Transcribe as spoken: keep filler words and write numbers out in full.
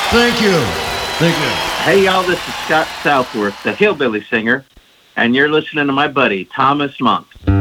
Thank you. Thank you. Hey, y'all, this is Scott Southworth, the hillbilly singer, and you're listening to my buddy, Thomas Monk.